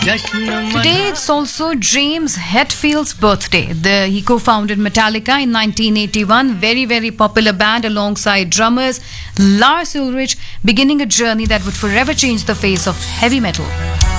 Today it's also James Hetfield's birthday. He co-founded Metallica in 1981, very, very popular band alongside drummers Lars Ulrich, beginning a journey that would forever change the face of heavy metal.